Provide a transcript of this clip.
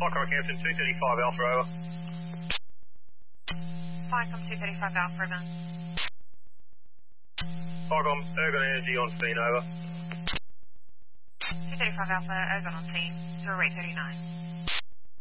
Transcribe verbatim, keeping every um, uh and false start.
Hawker Campton, two thirty-five Alpha, over. Firecom two thirty-five Alpha, over. Hawcom, Ergon Energy on scene, over. two thirty-five Alpha, Ergon on scene, zero eight thirty-nine.